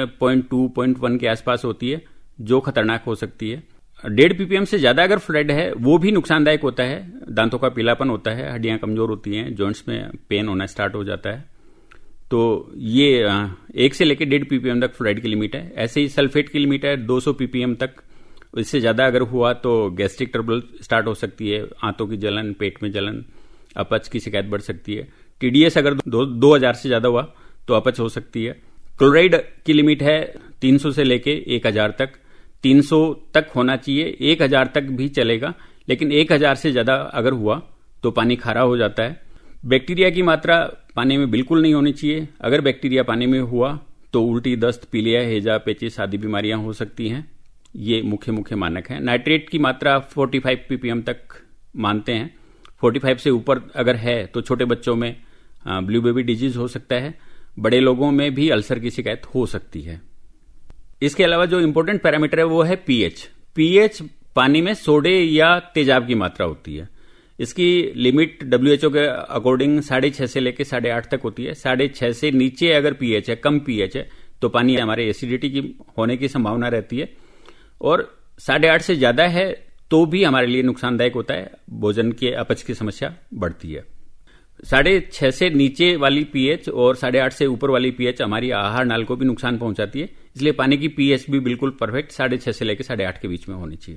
0.2, 0.1 के आसपास होती है, जो खतरनाक हो सकती है। 1.5 ppm से ज्यादा अगर फ्लोराइड है वो भी नुकसानदायक होता है। दांतों का पीलापन होता है, हड्डियां कमजोर होती हैं, जॉइंट्स में पेन होना स्टार्ट हो जाता है। तो ये 1 से लेकर 1.5 ppm तक फ्लोराइड की लिमिट है। ऐसे ही सल्फेट की लिमिट है 200 ppm तक। इससे ज्यादा अगर हुआ तो गैस्ट्रिक ट्रबल स्टार्ट हो सकती है, आंतों की जलन, पेट में जलन, अपच की शिकायत बढ़ सकती है। TDS अगर 2000 से ज्यादा हुआ तो अपच हो सकती है। क्लोराइड की लिमिट है 300 से लेके 1000 तक। 300 तक होना चाहिए, 1000 तक भी चलेगा, लेकिन 1000 से ज्यादा अगर हुआ तो पानी खारा हो जाता है। बैक्टीरिया की मात्रा पानी में बिल्कुल नहीं होनी चाहिए। अगर बैक्टीरिया पानी में हुआ तो उल्टी, दस्त, पीलिया, हैजा, पेचिस आदि बीमारियां हो सकती हैं। ये मुख्य मानक हैं। नाइट्रेट की मात्रा 45 ppm तक मानते हैं। 45 से ऊपर अगर है तो छोटे बच्चों में ब्लू बेबी डिजीज हो सकता है, बड़े लोगों में भी अल्सर की शिकायत हो सकती है। इसके अलावा जो इंपॉर्टेंट पैरामीटर है वो है पीएच पानी में सोडे या तेजाब की मात्रा होती है। इसकी लिमिट WHO के अकॉर्डिंग 6.5 से लेकर 8.5 तक होती है। 6.5 से नीचे अगर पीएच है, कम पीएच है, तो पानी हमारे एसिडिटी की होने की संभावना रहती है, और 8.5 से ज्यादा है तो भी हमारे लिए नुकसानदायक होता है, भोजन के अपच की समस्या बढ़ती है। 6.5 से नीचे वाली पीएच और 8.5 से ऊपर वाली पीएच हमारी आहार नाल को भी नुकसान पहुंचाती है, इसलिए पानी की पीएच भी बिल्कुल परफेक्ट 6.5 से लेकर 8.5 के बीच में होनी चाहिए।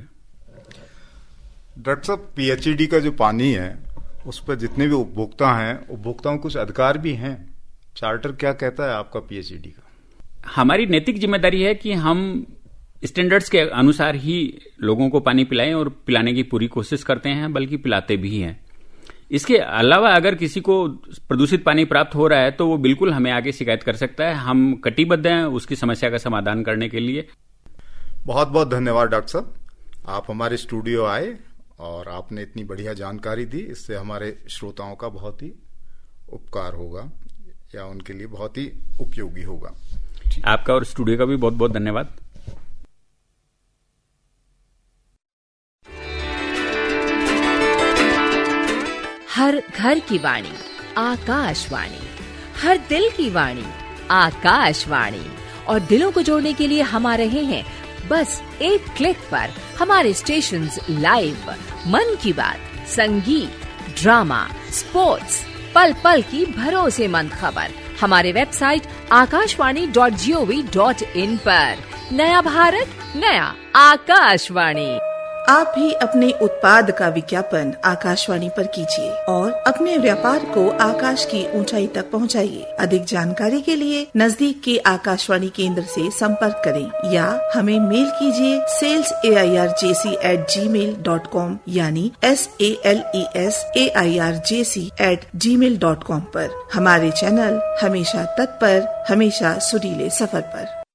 डॉक्टर साहब, PHED का जो पानी है उस पर जितने भी उपभोक्ता हैं, उपभोक्ताओं कुछ अधिकार भी हैं। चार्टर क्या कहता है आपका PHED का? हमारी नैतिक जिम्मेदारी है कि हम स्टैंडर्ड्स के अनुसार ही लोगों को पानी पिलाएं, और पिलाने की पूरी कोशिश करते हैं, बल्कि पिलाते भी हैं। इसके अलावा अगर किसी को प्रदूषित पानी प्राप्त हो रहा है तो वो बिल्कुल हमें आगे शिकायत कर सकता है। हम कटिबद्ध हैं उसकी समस्या का समाधान करने के लिए। बहुत बहुत धन्यवाद डॉक्टर साहब, आप हमारे स्टूडियो आए और आपने इतनी बढ़िया जानकारी दी। इससे हमारे श्रोताओं का बहुत ही उपकार होगा या उनके लिए बहुत ही उपयोगी होगा। आपका और स्टूडियो का भी बहुत बहुत धन्यवाद। हर घर की वाणी आकाशवाणी, हर दिल की वाणी आकाशवाणी, और दिलों को जोड़ने के लिए हम आ रहे हैं बस एक क्लिक पर। हमारे स्टेशंस लाइव, मन की बात, संगीत, ड्रामा, स्पोर्ट्स, पल पल की भरोसेमंद खबर हमारे वेबसाइट akashwani.gov.in पर। नया भारत, नया आकाशवाणी। आप भी अपने उत्पाद का विज्ञापन आकाशवाणी पर कीजिए और अपने व्यापार को आकाश की ऊंचाई तक पहुंचाइए। अधिक जानकारी के लिए नजदीक के आकाशवाणी केंद्र से संपर्क करें या हमें मेल कीजिए salesairjc@gmail.com यानी salesairjc@gmail.com पर। हमारे चैनल हमेशा तत्पर, हमेशा सुरीले सफर पर।